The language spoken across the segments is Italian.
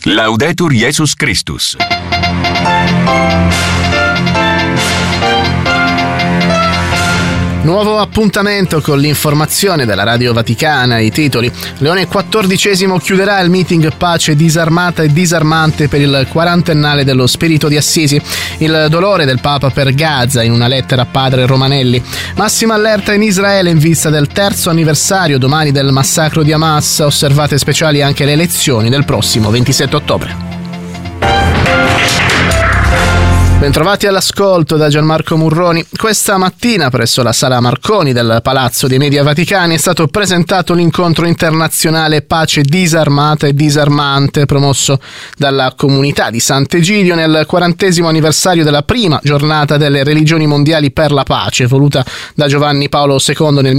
Laudetur Jesus Christus. Nuovo appuntamento con l'informazione della Radio Vaticana. I titoli: Leone XIV chiuderà il meeting Pace disarmata e disarmante per il 40ennale dello Spirito di Assisi. Il dolore del Papa per Gaza in una lettera a padre Romanelli. Massima allerta in Israele in vista del 3° anniversario domani del massacro di Hamas. Osservate speciali anche le elezioni del prossimo 27 ottobre. Bentrovati all'ascolto da Gianmarco Murroni. Questa mattina presso la Sala Marconi del Palazzo dei Media Vaticani è stato presentato l'incontro internazionale Pace disarmata e disarmante promosso dalla comunità di Sant'Egidio nel 40° anniversario della prima giornata delle religioni mondiali per la pace voluta da Giovanni Paolo II nel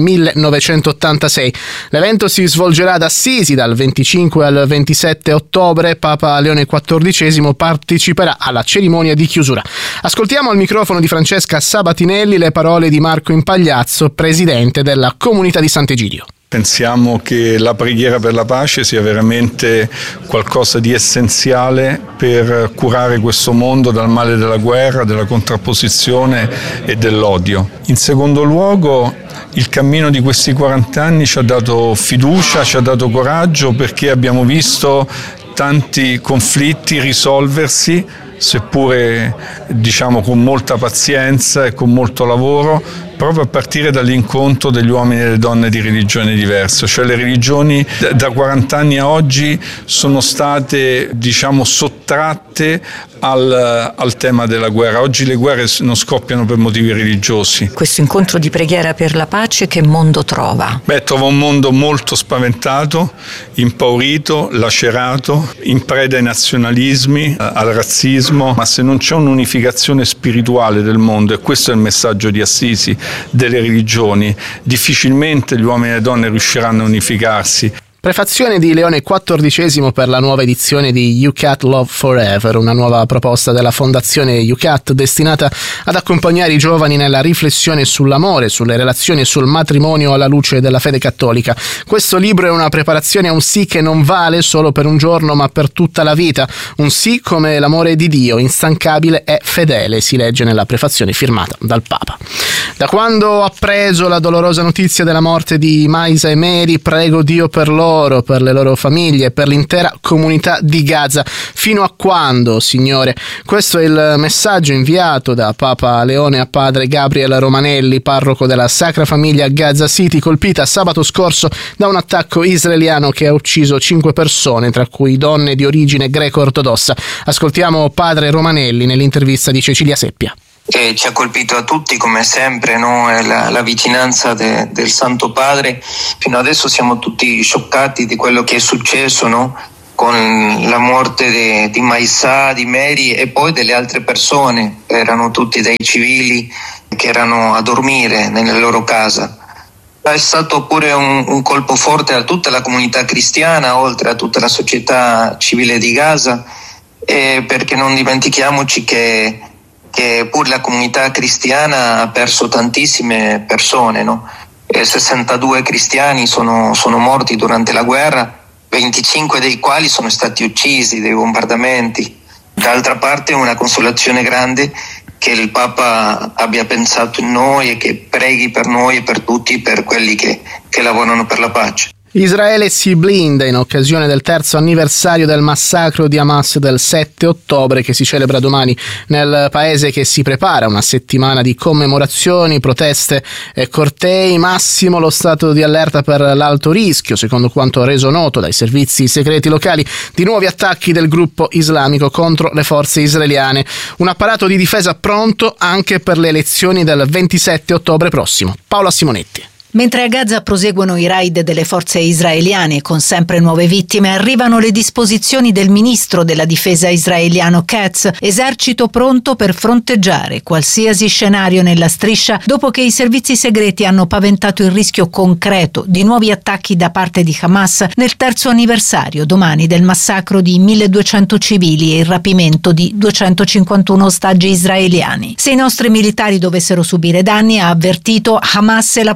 1986. L'evento si svolgerà ad Assisi dal 25 al 27 ottobre. Papa Leone XIV parteciperà alla cerimonia di chiusura. Ascoltiamo al microfono di Francesca Sabatinelli le parole di Marco Impagliazzo, presidente della comunità di Sant'Egidio. Pensiamo che la preghiera per la pace sia veramente qualcosa di essenziale per curare questo mondo dal male della guerra, della contrapposizione e dell'odio. In secondo luogo, il cammino di questi 40 anni ci ha dato fiducia, ci ha dato coraggio, perché abbiamo visto tanti conflitti risolversi, seppure con molta pazienza e con molto lavoro, proprio a partire dall'incontro degli uomini e delle donne di religioni diverse. Cioè le religioni da 40 anni a oggi sono state sottratte al tema della guerra. Oggi le guerre non scoppiano per motivi religiosi. Questo incontro di preghiera per la pace che mondo trova? Trova un mondo molto spaventato, impaurito, lacerato, in preda ai nazionalismi, al razzismo, ma se non c'è un'unificazione spirituale del mondo, e questo è il messaggio di Assisi, delle religioni, difficilmente gli uomini e le donne riusciranno a unificarsi. Prefazione di Leone XIV per la nuova edizione di UCAT Love Forever, una nuova proposta della fondazione UCAT destinata ad accompagnare i giovani nella riflessione sull'amore, sulle relazioni e sul matrimonio alla luce della fede cattolica. Questo libro è una preparazione a un sì che non vale solo per un giorno ma per tutta la vita, un sì come l'amore di Dio, instancabile e fedele, si legge nella prefazione firmata dal Papa. Da quando ho appreso la dolorosa notizia della morte di Maisa e Mary, prego Dio per loro, per le loro famiglie, per l'intera comunità di Gaza. Fino a quando, Signore? Questo è il messaggio inviato da Papa Leone a padre Gabriel Romanelli, parroco della Sacra Famiglia a Gaza City, colpita sabato scorso da un attacco israeliano che ha ucciso 5 persone, tra cui donne di origine greco-ortodossa. Ascoltiamo padre Romanelli nell'intervista di Cecilia Seppia. Che ci ha colpito a tutti come sempre, no? La vicinanza del Santo Padre. Fino adesso siamo tutti scioccati di quello che è successo, no? Con la morte di Maisa, di Mary e poi delle altre persone. Erano tutti dei civili che erano a dormire nella loro casa. È stato pure un colpo forte a tutta la comunità cristiana, oltre a tutta la società civile di Gaza, perché non dimentichiamoci che pure la comunità cristiana ha perso tantissime persone, no? 62 cristiani sono morti durante la guerra, 25 dei quali sono stati uccisi dai bombardamenti. D'altra parte è una consolazione grande che il Papa abbia pensato in noi e che preghi per noi e per tutti, per quelli che lavorano per la pace. Israele si blinda in occasione del 3° anniversario del massacro di Hamas del 7 ottobre che si celebra domani nel paese, che si prepara una settimana di commemorazioni, proteste e cortei. Massimo lo stato di allerta per l'alto rischio, secondo quanto reso noto dai servizi segreti locali, di nuovi attacchi del gruppo islamico contro le forze israeliane. Un apparato di difesa pronto anche per le elezioni del 27 ottobre prossimo. Paola Simonetti. Mentre a Gaza proseguono i raid delle forze israeliane con sempre nuove vittime, arrivano le disposizioni del ministro della difesa israeliano Katz, esercito pronto per fronteggiare qualsiasi scenario nella striscia dopo che i servizi segreti hanno paventato il rischio concreto di nuovi attacchi da parte di Hamas nel 3° anniversario domani del massacro di 1200 civili e il rapimento di 251 ostaggi israeliani. Se i nostri militari dovessero subire danni, ha avvertito, Hamas e la popolazione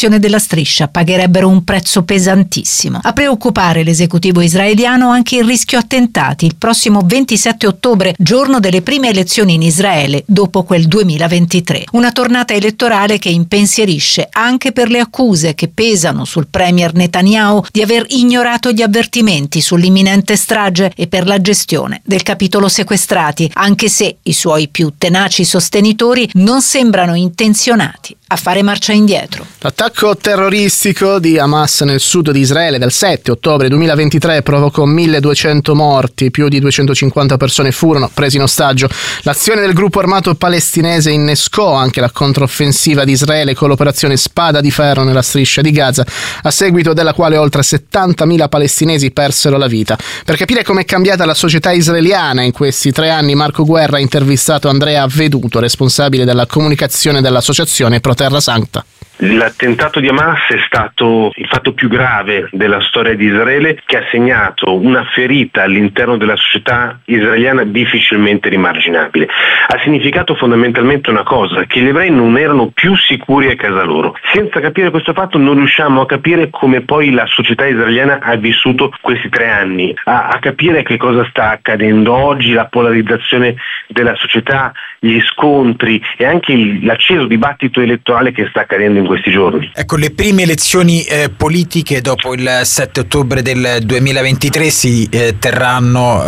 popolazione della striscia pagherebbero un prezzo pesantissimo. A preoccupare l'esecutivo israeliano anche il rischio attentati il prossimo 27 ottobre, giorno delle prime elezioni in Israele dopo quel 2023. Una tornata elettorale che impensierisce anche per le accuse che pesano sul premier Netanyahu di aver ignorato gli avvertimenti sull'imminente strage e per la gestione del capitolo sequestrati, anche se i suoi più tenaci sostenitori non sembrano intenzionati a fare marcia indietro. L'attacco terroristico di Hamas nel sud di Israele del 7 ottobre 2023 provocò 1.200 morti, più di 250 persone furono presi in ostaggio. L'azione del gruppo armato palestinese innescò anche la controffensiva di Israele con l'operazione Spada di Ferro nella striscia di Gaza, a seguito della quale oltre 70.000 palestinesi persero la vita. Per capire com'è cambiata la società israeliana in questi 3 anni, Marco Guerra ha intervistato Andrea Veduto, responsabile della comunicazione dell'associazione Pro Terra Santa. L'attentato di Hamas è stato il fatto più grave della storia di Israele, che ha segnato una ferita all'interno della società israeliana difficilmente rimarginabile. Ha significato fondamentalmente una cosa, che gli ebrei non erano più sicuri a casa loro. Senza capire questo fatto non riusciamo a capire come poi la società israeliana ha vissuto questi 3 anni, a capire che cosa sta accadendo oggi, la polarizzazione della società, gli scontri e anche l'acceso dibattito elettorale che sta accadendo in questi giorni. Ecco, le prime elezioni politiche dopo il 7 ottobre del 2023 si terranno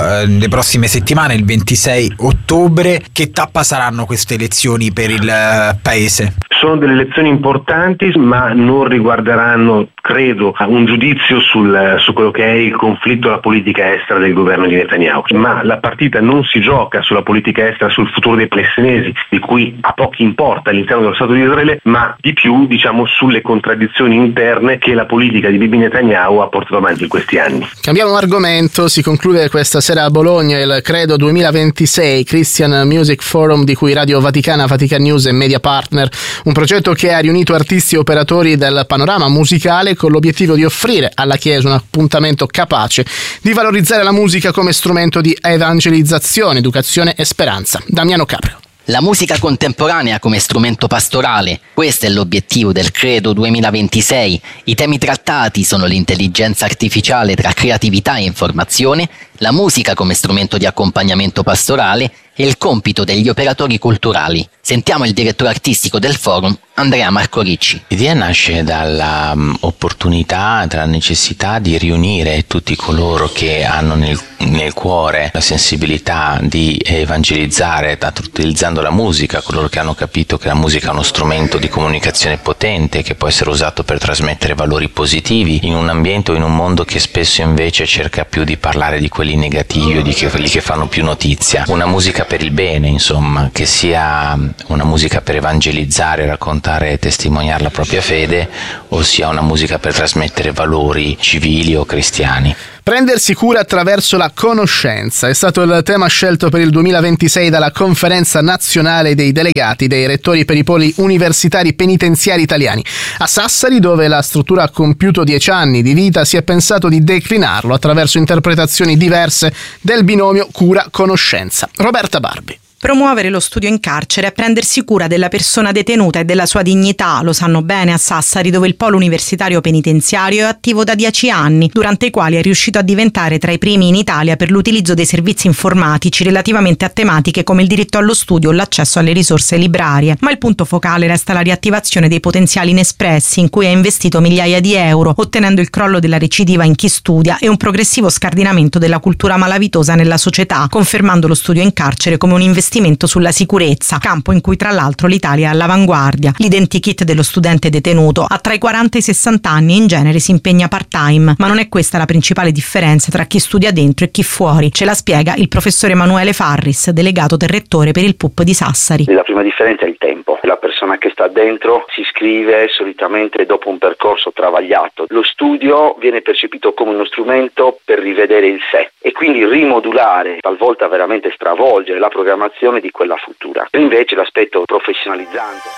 le prossime settimane, il 26 ottobre. Che tappa saranno queste elezioni per il Paese? Sono delle elezioni importanti, ma non riguarderanno, credo, un giudizio su quello che è il conflitto, la politica estera del governo di Netanyahu. Ma la partita non si gioca sulla politica estera, sul futuro dei palestinesi, di cui a pochi importa all'interno dello Stato di Israele, ma di più, sulle contraddizioni interne che la politica di Bibi Netanyahu ha portato avanti in questi anni. Cambiamo argomento, si conclude questa sera a Bologna il Credo 2026 Christian Music Forum, di cui Radio Vaticana, Vatican News e media partner, un progetto che ha riunito artisti e operatori del panorama musicale con l'obiettivo di offrire alla Chiesa un appuntamento capace di valorizzare la musica come strumento di evangelizzazione, educazione e speranza. Damiano Caprio. La musica contemporanea come strumento pastorale, questo è l'obiettivo del Credo 2026. I temi trattati sono l'intelligenza artificiale tra creatività e informazione, la musica come strumento di accompagnamento pastorale e il compito degli operatori culturali. Sentiamo il direttore artistico del forum, Andrea Marco Ricci. L'idea nasce dalla opportunità, dalla necessità di riunire tutti coloro che hanno nel cuore la sensibilità di evangelizzare utilizzando la musica, coloro che hanno capito che la musica è uno strumento di comunicazione potente che può essere usato per trasmettere valori positivi in un ambiente o in un mondo che spesso invece cerca più di parlare di quelli negativi o di quelli che fanno più notizia. Una musica per il bene, insomma, che sia una musica per evangelizzare, raccontare e testimoniare la propria fede, o sia una musica per trasmettere valori civili o cristiani. Prendersi cura attraverso la conoscenza è stato il tema scelto per il 2026 dalla Conferenza Nazionale dei Delegati dei Rettori per i Poli Universitari Penitenziari Italiani. A Sassari, dove la struttura ha compiuto 10 anni di vita, si è pensato di declinarlo attraverso interpretazioni diverse del binomio cura-conoscenza. Roberta Barbi. Promuovere lo studio in carcere è prendersi cura della persona detenuta e della sua dignità, lo sanno bene a Sassari, dove il polo universitario penitenziario è attivo da 10 anni, durante i quali è riuscito a diventare tra i primi in Italia per l'utilizzo dei servizi informatici relativamente a tematiche come il diritto allo studio o l'accesso alle risorse librarie. Ma il punto focale resta la riattivazione dei potenziali inespressi, in cui ha investito migliaia di euro, ottenendo il crollo della recidiva in chi studia e un progressivo scardinamento della cultura malavitosa nella società, confermando lo studio in carcere come un investimento sulla sicurezza, campo in cui tra l'altro l'Italia è all'avanguardia. L'identikit dello studente detenuto ha tra i 40 e i 60 anni e in genere si impegna part-time, ma non è questa la principale differenza tra chi studia dentro e chi fuori. Ce la spiega il professore Emanuele Farris, delegato del rettore per il PUP di Sassari. La prima differenza è il tempo. La persona che sta dentro si iscrive solitamente dopo un percorso travagliato. Lo studio viene percepito come uno strumento per rivedere il sé e quindi rimodulare, talvolta veramente stravolgere la programmazione di quella futura. Invece l'aspetto professionalizzante.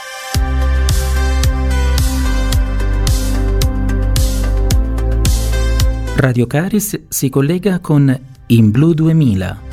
Radio Caris si collega con In Blu 2000.